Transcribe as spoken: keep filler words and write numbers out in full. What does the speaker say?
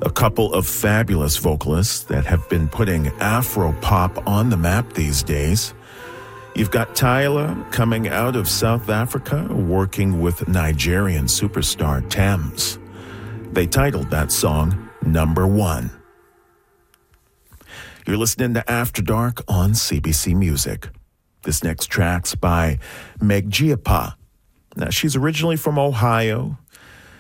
A couple of fabulous vocalists that have been putting Afro-pop on the map these days. You've got Tyla coming out of South Africa, working with Nigerian superstar Tems. They titled that song Number One. You're listening to After Dark on C B C Music. This next track's by Meg Giappa. Now, she's originally from Ohio.